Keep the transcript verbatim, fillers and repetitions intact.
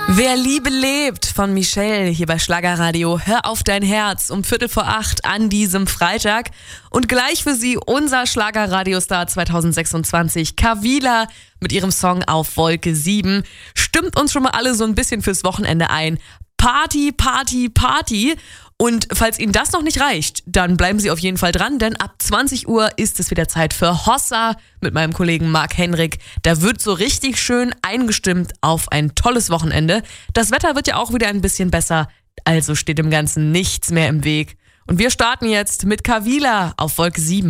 Wer Liebe lebt von Michelle hier bei Schlagerradio. Hör auf dein Herz um Viertel vor acht an diesem Freitag. Und gleich für Sie unser Schlagerradiostar zwanzig sechsundzwanzig, Kavila mit ihrem Song Auf Wolke sieben. Stimmt uns schon mal alle so ein bisschen fürs Wochenende ein. Party, Party, Party. Und falls Ihnen das noch nicht reicht, dann bleiben Sie auf jeden Fall dran, denn ab zwanzig Uhr ist es wieder Zeit für Hossa mit meinem Kollegen Marc Henrik. Da wird so richtig schön eingestimmt auf ein tolles Wochenende. Das Wetter wird ja auch wieder ein bisschen besser, also steht dem Ganzen nichts mehr im Weg. Und wir starten jetzt mit Kavila auf Wolke sieben.